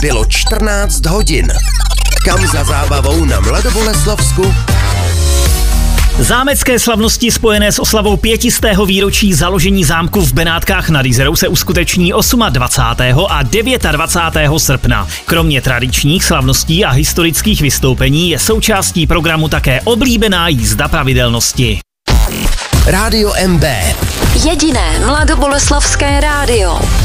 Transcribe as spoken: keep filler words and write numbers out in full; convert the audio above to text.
Bylo čtrnáct hodin. Kam za zábavou na Mladoboleslavsku? Zámecké slavnosti spojené s oslavou pětistého výročí založení zámku v Benátkách nad Jizerou se uskuteční dvacátého osmého a dvacátého devátého srpna. Kromě tradičních slavností a historických vystoupení je součástí programu také oblíbená jízda pravidelnosti. Rádio M B. Jediné mladoboleslavské rádio.